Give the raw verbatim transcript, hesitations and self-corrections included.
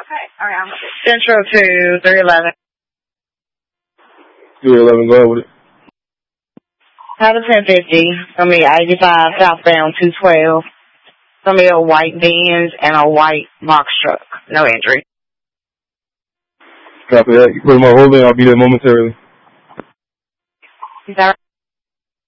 Okay. All right. I'm Central to three eleven. three eleven, go ahead with it. Title ten fifty. It's going to be eighty-five southbound two twelve. It's going to be a white Benz and a white box truck. No injury. Copy that. You put my holding. I'll be there momentarily. Is that right?